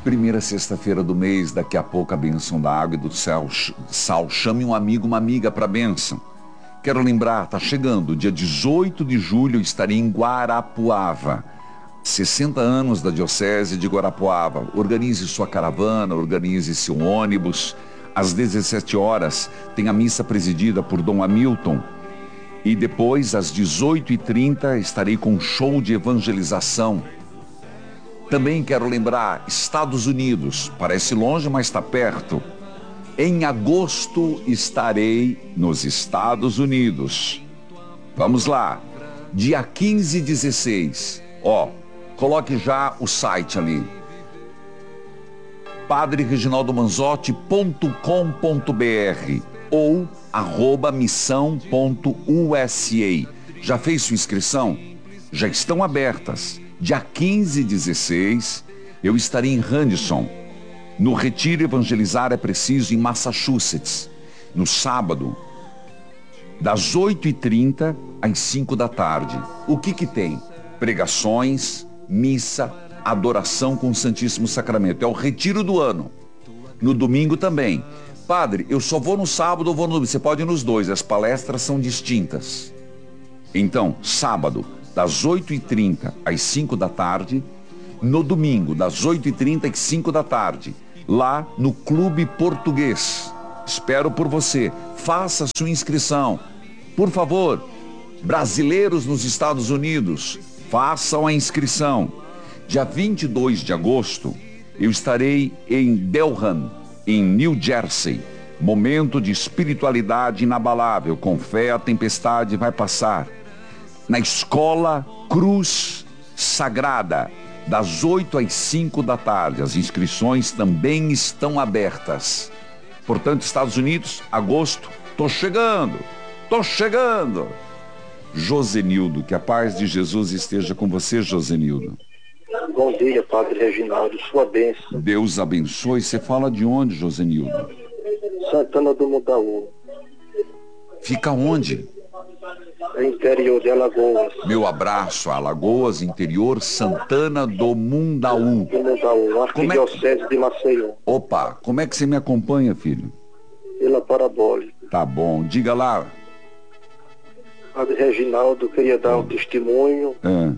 Primeira sexta-feira do mês, daqui a pouco a bênção da água e do sal. Chame um amigo, uma amiga para a bênção. Quero lembrar, está chegando, dia 18 de julho, eu estarei em Guarapuava. 60 anos da Diocese de Guarapuava. Organize sua caravana, organize seu ônibus. Às 17 horas tem a missa presidida por Dom Hamilton. E depois, às 18h30, estarei com um show de evangelização. Também quero lembrar, Estados Unidos, parece longe, mas está perto. Em agosto estarei nos Estados Unidos. Vamos lá, dia 15 e 16. Coloque já o site ali. padrereginaldomanzotti.com.br ou @missão.usa. Já fez sua inscrição? Já estão abertas. Dia 15 e 16, eu estarei em Henderson. No Retiro Evangelizar é Preciso, em Massachusetts. No sábado, das 8h30 às 5 da tarde. O que tem? Pregações, missa, adoração com o Santíssimo Sacramento. É o retiro do ano. No domingo também. Padre, eu só vou no sábado ou vou no domingo? Você pode ir nos dois, as palestras são distintas. Então, sábado, das 8h30 às 5 da tarde, no domingo, das 8h30 às 5 da tarde, lá no Clube Português. Espero por você. Faça sua inscrição. Por favor, brasileiros nos Estados Unidos, façam a inscrição. Dia 22 de agosto, eu estarei em Delran, em New Jersey. Momento de espiritualidade inabalável. Com fé, a tempestade vai passar. Na Escola Cruz Sagrada, das 8 às 5 da tarde. As inscrições também estão abertas. Portanto, Estados Unidos, agosto, tô chegando. Josenildo, que a paz de Jesus esteja com você, Josenildo. Bom dia, Padre Reginaldo, sua bênção. Deus abençoe. Você fala de onde, Josenildo? Santana do Mundaú. Fica onde? É interior de Alagoas. Meu abraço a Alagoas, interior, Santana do Mundaú. Do Mundaú, arquidiocese de Maceió. Opa, como é que você me acompanha, filho? Pela parabólica. Tá bom, diga lá. Padre Reginaldo, queria dar um testemunho.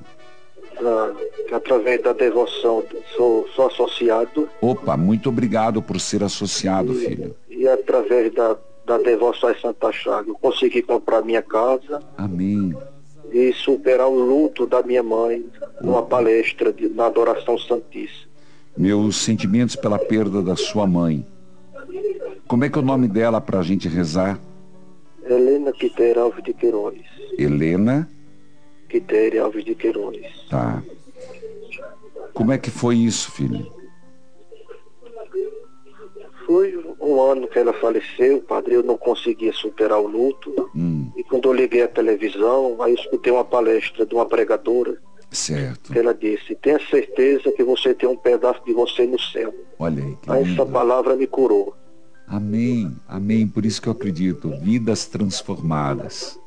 Através da devoção, sou associado. Opa, muito obrigado por ser associado, filho. E através da devoção a Santa Chaga, eu consegui comprar minha casa. Amém. E superar o luto da minha mãe numa palestra na Adoração Santíssima. Meus sentimentos pela perda da sua mãe. Como é que é o nome dela para a gente rezar? Helena Quitéria Alves de Queiroz. Helena Quitéria Alves de Queiroz. Tá. Como é que foi isso, filho? Foi um ano que ela faleceu, padre, eu não conseguia superar o luto. E quando eu liguei a televisão, aí eu escutei uma palestra de uma pregadora. Certo. Que ela disse, tenha certeza que você tem um pedaço de você no céu. Olha aí. Aí essa palavra me curou. Amém, amém. Por isso que eu acredito. Vidas transformadas.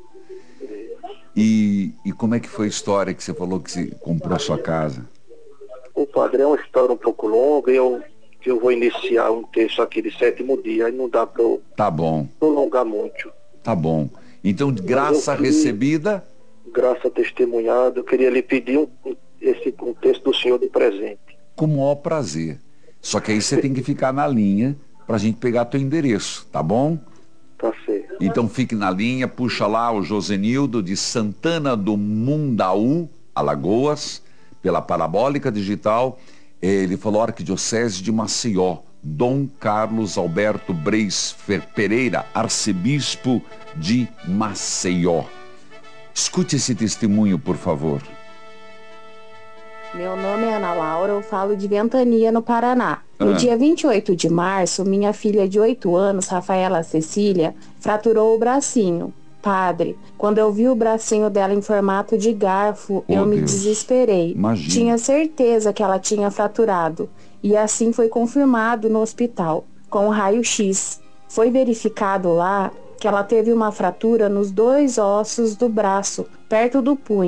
E como é que foi a história que você falou que você comprou a sua casa? O padre, é uma história um pouco longa, eu vou iniciar um texto aqui de 7º dia, aí não dá para eu prolongar muito. Tá bom. Então, de graça recebida? Graça testemunhada, eu queria lhe pedir esse texto do senhor de presente. Com o maior prazer. Só que aí você tem que ficar na linha pra gente pegar teu endereço, tá bom? Tá certo. Então fique na linha, puxa lá o Josenildo de Santana do Mundaú, Alagoas, pela Parabólica Digital. Ele falou Arquidiocese de Maceió, Dom Carlos Alberto Breis Pereira, arcebispo de Maceió. Escute esse testemunho, por favor. Meu nome é Ana Laura, eu falo de Ventania, no Paraná. No dia 28 de março, minha filha de 8 anos, Rafaela Cecília, fraturou o bracinho. Padre, quando eu vi o bracinho dela em formato de garfo, eu me desesperei. Imagina. Tinha certeza que ela tinha fraturado. E assim foi confirmado no hospital, com o raio-x. Foi verificado lá que ela teve uma fratura nos 2 ossos do braço, perto do punho.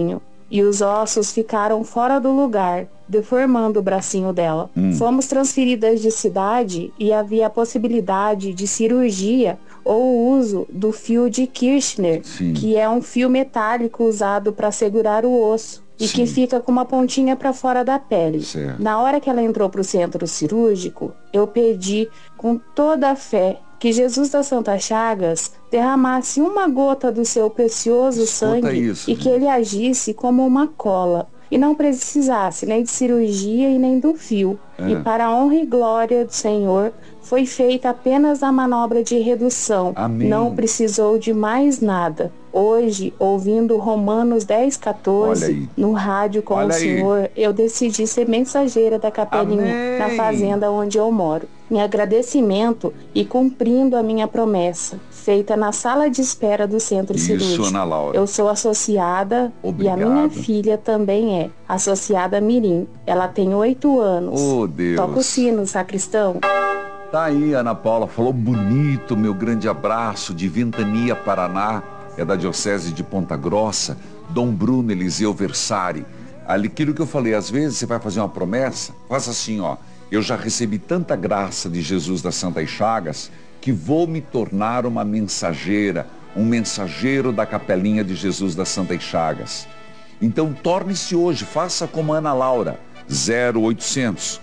e os ossos ficaram fora do lugar, deformando o bracinho dela. Fomos transferidas de cidade e havia a possibilidade de cirurgia ou o uso do fio de Kirchner, que é um fio metálico usado para segurar o osso e que fica com uma pontinha para fora da pele. Na hora que ela entrou para o centro cirúrgico, eu pedi com toda a fé que Jesus das Santas Chagas derramasse uma gota do seu precioso sangue e que ele agisse como uma cola e não precisasse nem de cirurgia e nem do fio. E para a honra e glória do Senhor, foi feita apenas a manobra de redução. Amém. Não precisou de mais nada. Hoje, ouvindo Romanos 10:14 no rádio com o Senhor, eu decidi ser mensageira da capelinha na fazenda onde eu moro. Em agradecimento e cumprindo a minha promessa, feita na sala de espera do centro cirúrgico. Ana Laura. Eu sou associada. Obrigado. E a minha filha também é associada Mirim. Ela tem 8 anos. Oh, Deus. Toca o sino, sacristão. Tá aí, Ana Paula, falou bonito, meu grande abraço, de Ventania, Paraná, é da Diocese de Ponta Grossa, Dom Bruno Eliseu Versari. Aquilo que eu falei, às vezes você vai fazer uma promessa, faça assim, ó, eu já recebi tanta graça de Jesus das Santas Chagas, que vou me tornar uma mensageira, um mensageiro da capelinha de Jesus das Santas Chagas. Então torne-se hoje, faça como Ana Laura, 0800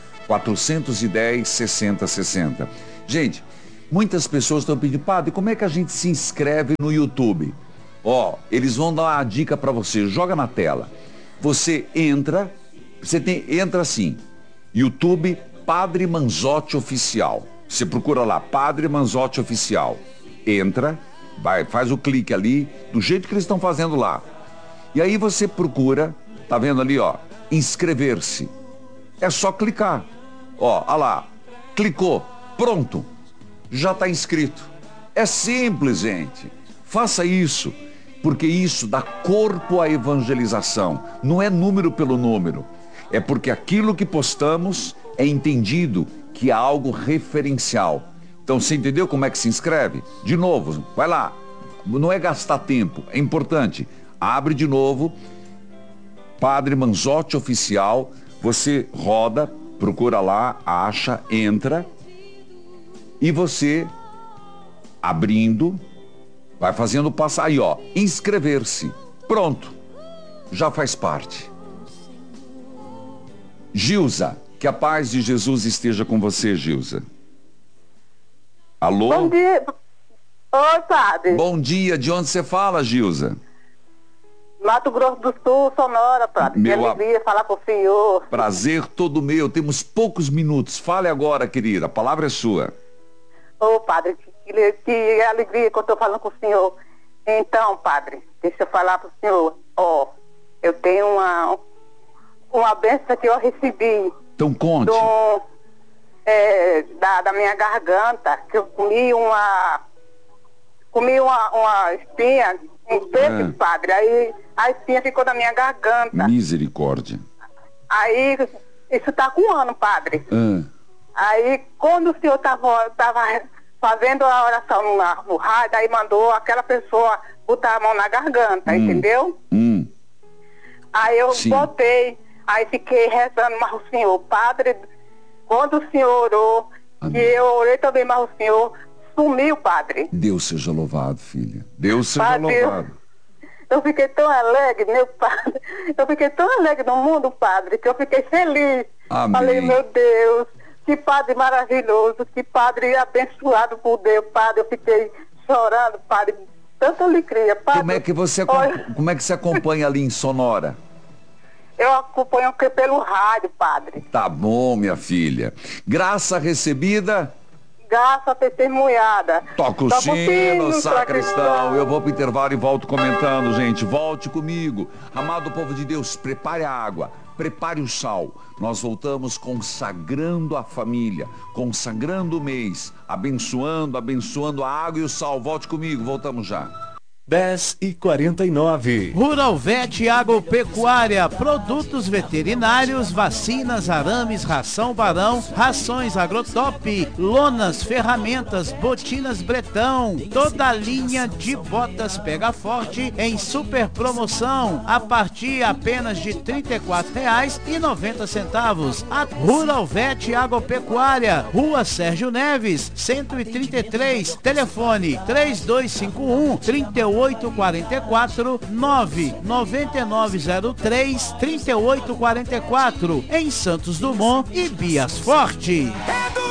410 6060. Gente, muitas pessoas estão pedindo, padre, como é que a gente se inscreve no YouTube? Ó, eles vão dar uma dica para você, joga na tela. Você entra, entra assim, YouTube Padre Manzotti Oficial. Você procura lá, Padre Manzotti Oficial. Entra, faz o clique ali, do jeito que eles estão fazendo lá. E aí você procura, tá vendo ali, ó, inscrever-se. É só clicar. Ó, olha lá, clicou, pronto, já está inscrito. É simples, gente. Faça isso, porque isso dá corpo à evangelização. Não é número pelo número. É porque aquilo que postamos é entendido que é algo referencial. Então, você entendeu como é que se inscreve? De novo, vai lá. Não é gastar tempo, é importante. Abre de novo, Padre Manzotti Oficial, você roda, procura lá, acha, entra, e você, abrindo, vai fazendo passar aí, ó, inscrever-se. Pronto, já faz parte. Gilza, que a paz de Jesus esteja com você, Gilza. Alô? Bom dia. Oi, padre. Bom dia, de onde você fala, Gilza? Mato Grosso do Sul, Sonora, padre. Que alegria falar com o senhor. Prazer todo meu, temos poucos minutos. Fale agora, querida, a palavra é sua. Ô, padre, que alegria que eu estou falando com o senhor. Então, padre, deixa eu falar para o senhor. Ó, eu tenho uma bênção que eu recebi. Então conte. Da minha garganta, que eu comi uma espinha, um peixe, padre. Aí a espinha ficou na minha garganta. Misericórdia. Aí, isso tá com 1 ano, padre. Aí, quando o senhor tava fazendo a oração no rádio, aí mandou aquela pessoa botar a mão na garganta, entendeu? Aí eu botei, aí fiquei rezando, mas o senhor, padre, quando o senhor orou, e eu orei também, mas o senhor sumiu, padre. Deus seja louvado, filha. Deus seja louvado. Eu fiquei tão alegre, meu padre. Eu fiquei tão alegre no mundo, padre, que eu fiquei feliz. Amém. Falei, meu Deus, que padre maravilhoso, que padre abençoado por Deus, padre. Eu fiquei chorando, padre. Tanta alegria, padre. Como é que você acompanha ali em Sonora? Eu acompanho pelo rádio, padre. Tá bom, minha filha. Graça recebida? Graça testemunhada. Toca o sino, sacristão. Eu vou pro intervalo e volto comentando, gente. Volte comigo. Amado povo de Deus, prepare a água, prepare o sal. Nós voltamos consagrando a família, consagrando o mês, abençoando a água e o sal. Volte comigo, voltamos já. 10h49. Rural Vet Agropecuária, produtos veterinários, vacinas, arames, ração Barão, rações Agrotop, lonas, ferramentas, botinas Bretão, toda a linha de botas Pega Forte em super promoção, a partir apenas de R$ 34,90. A Rural Vet Agropecuária, Rua Sérgio Neves, 133, telefone 3251-3844, 99903-3844, em Santos Dumont e Bias Forte.